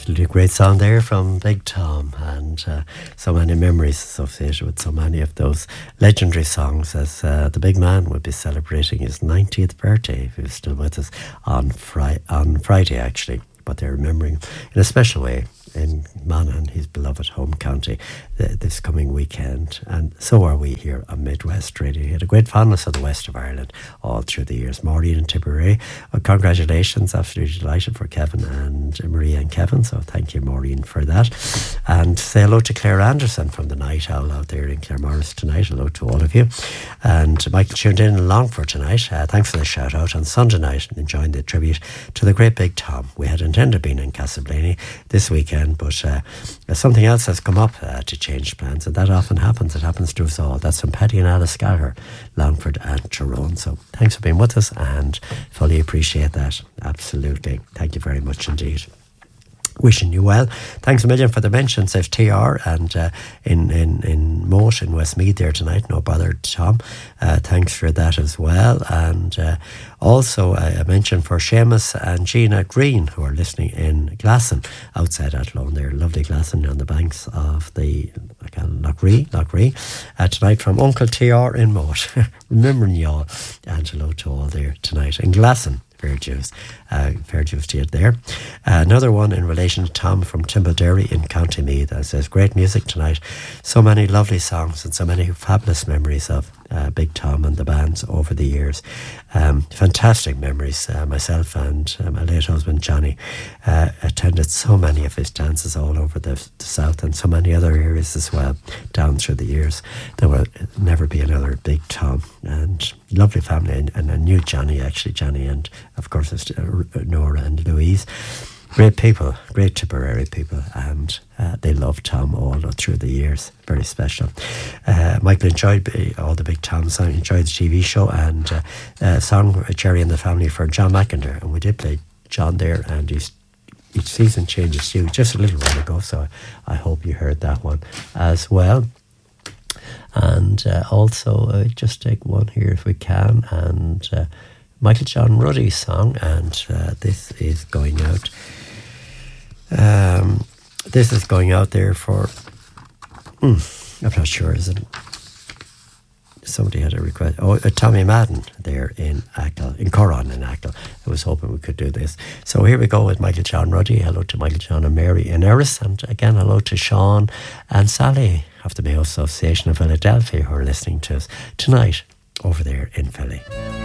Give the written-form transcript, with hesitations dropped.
Absolutely great song there from Big Tom, and so many memories associated with so many of those legendary songs, as the big man would be celebrating his 90th birthday, if he was still with us, on Friday actually, but they're remembering in a special way in Monaghan, his beloved home county, this coming weekend. And so are we here on Midwest Radio. He had a great fondness of the west of Ireland all through the years. Maureen and Tipperary, congratulations, absolutely delighted for Kevin and Maria and Kevin, so thank you, Maureen, for that. And say hello to Claire Anderson from the Night Owl out there in Claremorris tonight. Hello to all of you. And Michael tuned in along for tonight. Thanks for the shout out on Sunday night, enjoying the tribute to the great Big Tom. We had intended being in Castleblaney this weekend, but something else has come up to change plans, and that often happens. It happens to us all. That's from Paddy and Alice Gallagher, Longford and Tyrone. So thanks for being with us, and fully appreciate that. Absolutely. Thank you very much indeed. Wishing you well. Thanks a million for the mention, says TR, and in Moat in Westmeath there tonight. No bother, Tom. Thanks for that as well. And also a mention for Seamus and Gina Green, who are listening in Glasson, outside Athlone there. Lovely Glasson on the banks of the Loughree, tonight from Uncle TR in Moat. Remembering you all. And hello to all there tonight in Glasson. Fair dues to you there. Another one in relation to Tom from Timblederry in County Meath, that says, great music tonight. So many lovely songs and so many fabulous memories of Big Tom and the bands over the years. Fantastic memories. Myself and my late husband Johnny attended so many of his dances all over the south and so many other areas as well down through the years. There will never be another Big Tom, and lovely family, and I knew Johnny and of course Nora and Louise. Great people, great Tipperary people, and they loved Tom all through the years. Very special. Michael enjoyed all the Big Tom songs, enjoyed the TV show, and song Jerry and the Family for John McIntyre, and we did play John there, and each season changes too, just a little while ago, so I hope you heard that one as well. And also just take one here if we can, and Michael John Ruddy's song, and this is going out. This is going out there for I'm not sure, is it? Somebody had a request. Tommy Madden there in Achill, in Corran in Achill. I was hoping we could do this. So here we go with Michael John Ruddy. Hello to Michael John and Mary in Erris, and again hello to Sean and Sally of the Mayo Association of Philadelphia, who are listening to us tonight over there in Philly.